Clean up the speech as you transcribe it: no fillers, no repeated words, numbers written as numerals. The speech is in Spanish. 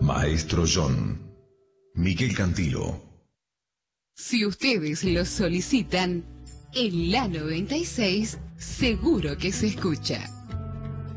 Maestro John, Miguel Cantilo. Si ustedes lo solicitan, en la 96 seguro que se escucha.